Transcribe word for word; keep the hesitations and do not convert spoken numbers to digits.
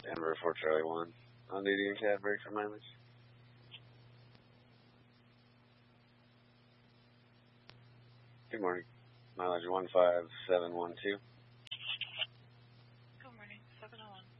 Denver for Charlie one. On duty and cab break for mileage. Good morning. Mileage one five seven one two. Good morning, seven oh one.